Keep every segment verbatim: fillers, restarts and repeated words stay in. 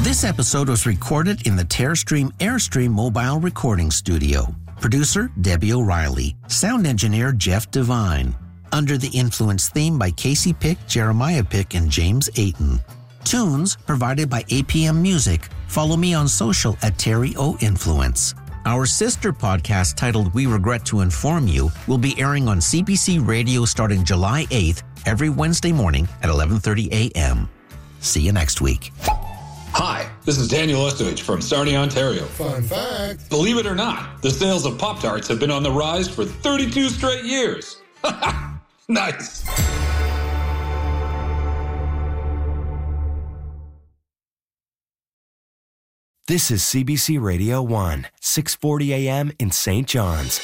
This episode was recorded in the Terrestream Airstream mobile recording studio. Producer, Debbie O'Reilly. Sound engineer, Jeff Devine. Under the Influence theme by Casey Pick, Jeremiah Pick, and James Ayton. Tunes provided by A P M Music. Follow me on social at Terry O Influence. Our sister podcast titled We Regret to Inform You will be airing on C B C Radio starting July eighth every Wednesday morning at eleven thirty a.m. See you next week. Hi, this is Daniel Ostovich from Sarnia, Ontario. Fun fact. Believe it or not, the sales of Pop-Tarts have been on the rise for thirty-two straight years. Nice. This is C B C Radio one, six forty a.m. in Saint John's.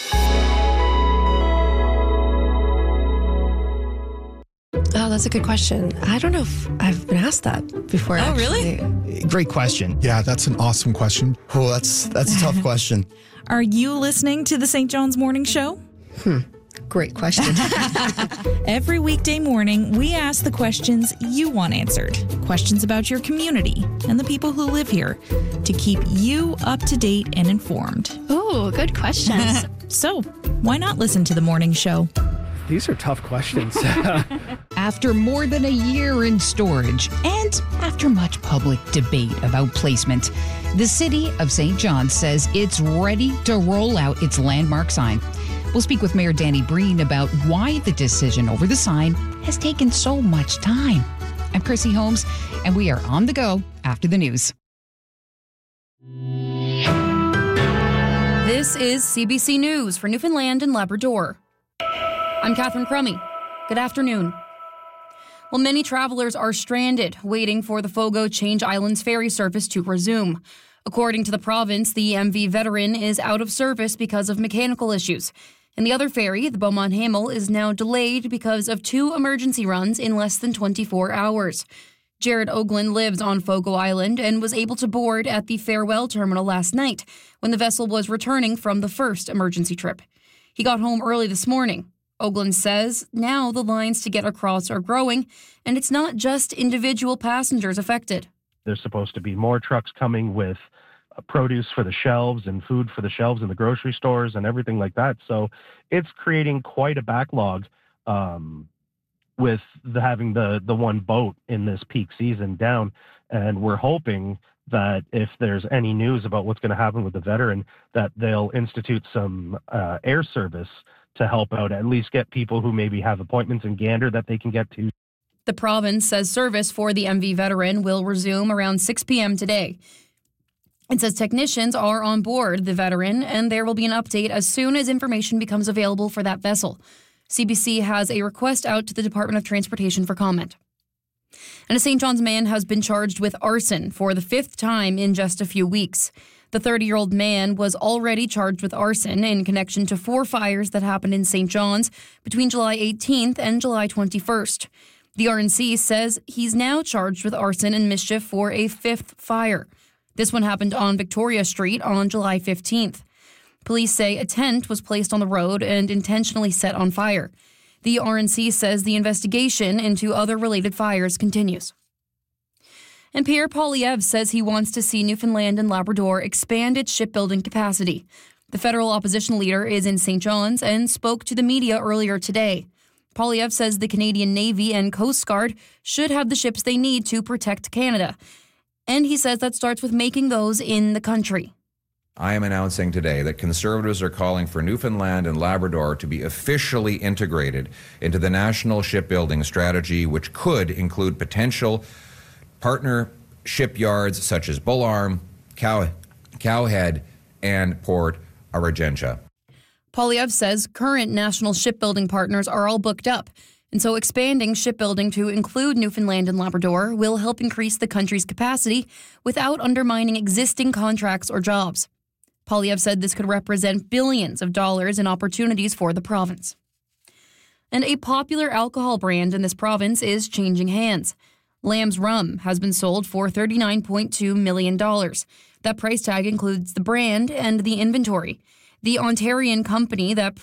Oh, that's a good question. I don't know if I've been asked that before. Oh, actually. really? Great question. Yeah, that's an awesome question. Oh, that's that's a tough question. Are you listening to the Saint John's Morning Show? Hmm. Great question. Every weekday morning, we ask the questions you want answered. Questions about your community and the people who live here to keep you up to date and informed. Ooh, good questions. So, why not listen to the morning show? These are tough questions. After more than a year in storage and after much public debate about placement, the city of Saint John's says it's ready to roll out its landmark sign. We'll speak with Mayor Danny Breen about why the decision over the sign has taken so much time. I'm Chrissy Holmes, and we are on the go after the news. This is C B C News for Newfoundland and Labrador. I'm Catherine Crummy. Good afternoon. Well, many travelers are stranded, waiting for the Fogo Change Islands ferry service to resume. According to the province, the M V Veteran is out of service because of mechanical issues. And the other ferry, the Beaumont Hamel, is now delayed because of two emergency runs in less than twenty-four hours. Jared Oglin lives on Fogo Island and was able to board at the Farewell Terminal last night when the vessel was returning from the first emergency trip. He got home early this morning. Oglin says now the lines to get across are growing, and it's not just individual passengers affected. There's supposed to be more trucks coming with uh, produce for the shelves and food for the shelves in the grocery stores and everything like that. So it's creating quite a backlog um, with the, having the, the one boat in this peak season down. And we're hoping that if there's any news about what's going to happen with the Veteran, that they'll institute some uh, air service to help out, at least get people who maybe have appointments in Gander that they can get to. The province says service for the M V Veteran will resume around six p.m. today. It says technicians are on board the Veteran, and there will be an update as soon as information becomes available for that vessel. C B C has a request out to the Department of Transportation for comment. And a Saint John's man has been charged with arson for the fifth time in just a few weeks. The thirty-year-old man was already charged with arson in connection to four fires that happened in Saint John's between July eighteenth and July twenty-first. The R N C says he's now charged with arson and mischief for a fifth fire. This one happened on Victoria Street on July fifteenth. Police say a tent was placed on the road and intentionally set on fire. The R N C says the investigation into other related fires continues. And Pierre Poilievre says he wants to see Newfoundland and Labrador expand its shipbuilding capacity. The federal opposition leader is in Saint John's and spoke to the media earlier today. Poilievre says the Canadian Navy and Coast Guard should have the ships they need to protect Canada. And he says that starts with making those in the country. I am announcing today that Conservatives are calling for Newfoundland and Labrador to be officially integrated into the national shipbuilding strategy, which could include potential partner shipyards such as Bullarm, Cow, Cowhead, and Port Argentia. Poilievre says current national shipbuilding partners are all booked up, and so expanding shipbuilding to include Newfoundland and Labrador will help increase the country's capacity without undermining existing contracts or jobs. Poilievre said this could represent billions of dollars in opportunities for the province. And a popular alcohol brand in this province is changing hands. Lamb's Rum has been sold for thirty-nine point two million dollars. That price tag includes the brand and the inventory. The Ontarian company that